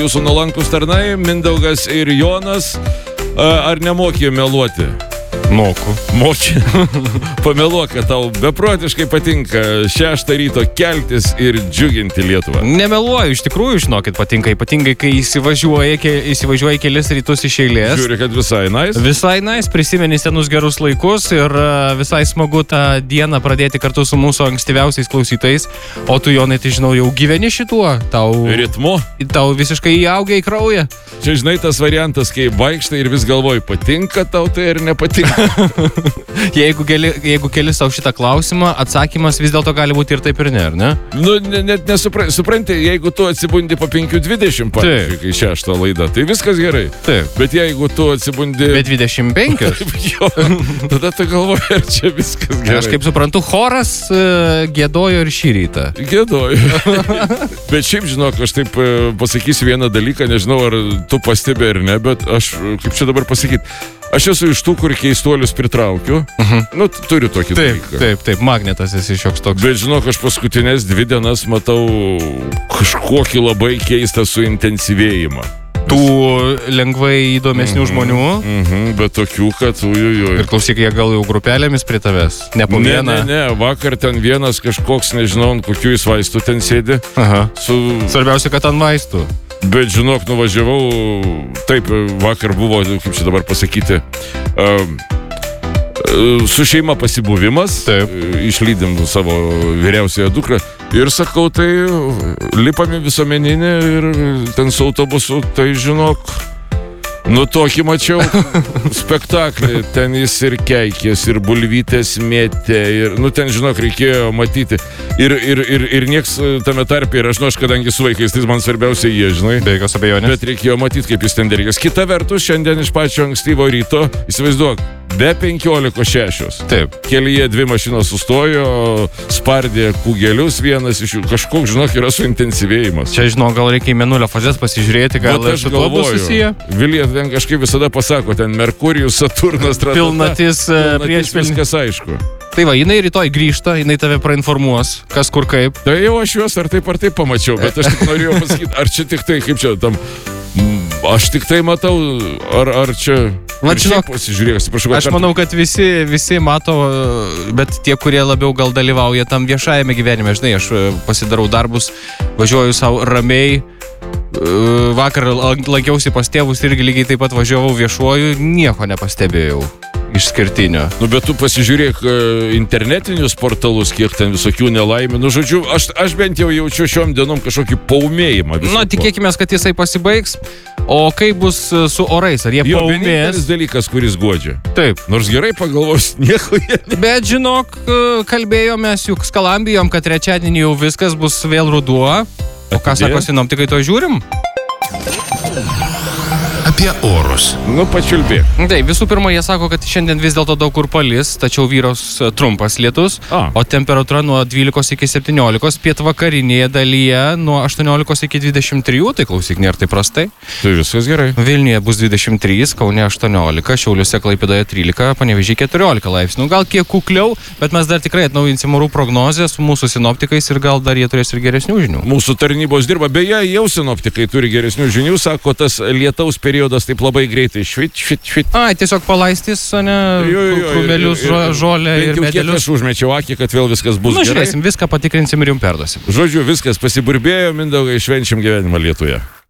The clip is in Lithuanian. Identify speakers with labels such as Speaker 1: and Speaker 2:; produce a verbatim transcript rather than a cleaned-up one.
Speaker 1: Jūsų nuolankus tarnai, Mindaugas ir Jonas, ar nemokė meluoti?
Speaker 2: Moku.
Speaker 1: Moki. Pameluok, kad tau beprotiškai patinka šeštą ryto keltis ir džiuginti Lietuvą.
Speaker 2: Nemeluoju, iš tikrųjų, žinokit, patinka, ypatingai, kai įsivažiuoja, ke, įsivažiuoja kelis rytus iš eilės.
Speaker 1: Žiūri, kad visai nais. Nice.
Speaker 2: Visai nais, nice, prisimeni senus gerus laikus ir uh, visai smagu tą dieną pradėti kartu su mūsų ankstyviausiais klausytais. O tu, Jonai, tai žinau, jau gyveni šituo. Tau,
Speaker 1: ritmu.
Speaker 2: Tau visiškai įaugia į kraują.
Speaker 1: Čia, žinai, tas variantas, kai vaikštai ir vis galvoji, patinka tau tai ar nepatinka.
Speaker 2: jeigu, keli, jeigu keli savo šitą klausimą, atsakymas vis dėlto gali būti ir taip ir ne, ar ne?
Speaker 1: Nu, net nesupranti, supranti, jeigu tu atsibundi po penkių dvidešimt, pavyzdžiui, kai šeštą laidą, tai viskas gerai.
Speaker 2: Taip.
Speaker 1: Bet jeigu tu atsibundi...
Speaker 2: Bet dvidešimt penki?
Speaker 1: Jo, tada tu galvoji, ar čia viskas gerai.
Speaker 2: Aš kaip suprantu, choras uh, gėdojo ir šį rytą.
Speaker 1: Gėdojo. Bet šiaip, žinok, aš taip uh, pasakysiu vieną dalyką, nežinau, ar tu pastebi ar ne, bet aš, kaip čia dabar pasakyti, aš esu iš tų, kur keistuolius pritraukiu. Uh-huh. Nu, turiu tokį
Speaker 2: taip,
Speaker 1: dalyką.
Speaker 2: Taip, taip, magnetas esi šioks toks.
Speaker 1: Bet žinok, aš paskutinės dvi dienas matau kažkokį labai keistą suintensyvėjimą.
Speaker 2: Tų lengvai įdomesnių mm-hmm. žmonių.
Speaker 1: Mhm, bet tokių, kad ujujuj.
Speaker 2: Ir klausyk, jie gal jau grupelėmis prie tavęs? Ne po
Speaker 1: ne,
Speaker 2: vieną?
Speaker 1: Ne, ne, vakar ten vienas kažkoks, nežinau, kokių jis vaistų ten sėdi. Aha. Su...
Speaker 2: Svarbiausia, kad ant vaistų.
Speaker 1: Bet, žinok, nuvažiavau, taip, vakar buvo, kaip čia dabar pasakyti, uh, su šeima pasibuvimas, taip. Išlydim savo vyriausiąją dukrą ir sakau, tai lipame visuomeninį ir ten su autobusu, tai žinok, nu tokį mačiau spektaklį, ten jis ir keikės, ir bulvytės mėtė, ir, nu ten, žinok, reikėjo matyti. Ir, ir, ir, ir nieks tame tarpe, ir aš, nu, aš kadangi su vaikais, tai man svarbiausia jie, žinai.
Speaker 2: Be jokios abejonės.
Speaker 1: Bet reikėjo matyti, kaip jis ten dergės. Kita vertus, šiandien iš pačio ankstyvo ryto, įsivaizduok, be penkiolikos šešios.
Speaker 2: Taip.
Speaker 1: Kelyje dvi mašinos sustojo, spardė kūgelius, vienas iš jų. Kažkoks, žinok, yra suintensyvėjimas.
Speaker 2: Čia, žinok, gal reikia į mėnulio fazės pasižiūrėti, gal
Speaker 1: aš galvoju. Vilija ten kažkaip visada pasako, ten Merkurijus, Saturnas, Tratata.
Speaker 2: Pilnatis,
Speaker 1: prieš viskas aišku.
Speaker 2: Tai va, jinai rytoj grįžta, jinai tave prainformuos, kas kur kaip.
Speaker 1: Tai jau aš juos ar taip ar taip pamačiau, bet aš tik norėjau pasakyti, ar čia tik tai, kaip čia tam, aš tik tai matau, ar, ar čia...
Speaker 2: Va, žinok,
Speaker 1: pasižiūrėk, atsiprašau.
Speaker 2: Aš manau, kad visi, visi mato, bet tie, kurie labiau gal dalyvauja tam viešajame gyvenime, žinai, aš pasidarau darbus, važiuoju savo ramiai, vakar lankiausi pas tėvus irgi lygiai taip pat važiavau viešuoju, nieko nepastebėjau išskirtinio.
Speaker 1: Nu, bet tu pasižiūrėk internetinius portalus, kiek ten visokių nelaimių. Nu, žodžiu, aš, aš bent jau jaučiu šiom dienom kažkokį paumėjimą.
Speaker 2: Na, tikėkime, kad jisai pasibaigs. O kaip bus su orais? Ar jie
Speaker 1: jo,
Speaker 2: paumės?
Speaker 1: Vienintelis dalykas, kuris guodžia.
Speaker 2: Taip.
Speaker 1: Nors gerai pagalvos, nieko jie.
Speaker 2: Bet, žinok, kalbėjomės, juk skalambijom, kad trečiadienį jau viskas bus vėl ruduo. O ką sako sinoptikai, to žiūrim?
Speaker 3: Apie orus.
Speaker 1: Nu, pačiulbė.
Speaker 2: Taip, visų pirma, jie sako, kad šiandien vis dėlto daug kur palis, tačiau vyraus trumpas lietus, a. o temperatūra nuo dvylikos iki septyniolikos, pietvakarinėje dalyje nuo aštuoniolikos iki dvidešimt trijų, tai klausyk, nėra tai prastai.
Speaker 1: Tai viskas gerai.
Speaker 2: Vilniuje bus dvidešimt trys, Kaune aštuoniolika, Šiauliuose, Klaipėdoje trylika, Panevėžyje keturiolika laipsnių. Gal kiek kukliau, bet mes dar tikrai atnaujinsim orų prognozę su mūsų sinoptikais ir gal dar jie turės ir geresnių žinių.
Speaker 1: Mūsų tarnybos dirba, beje, jau sinoptikai turi geresnių žinių, sako, tas lietaus periodas taip labai greitai švit, švit, švit.
Speaker 2: Ai, tiesiog palaistys, ne, krūmelius, žolę ir medelius.
Speaker 1: Aš užmečiau akį, kad vėl viskas bus
Speaker 2: nu,
Speaker 1: gerai.
Speaker 2: Žiūrėsim, viską patikrinsim ir jums perduosim.
Speaker 1: Žodžiu, viskas pasiburbėjo, Mindaugai, švenčiam gyvenimą Lietuvoje.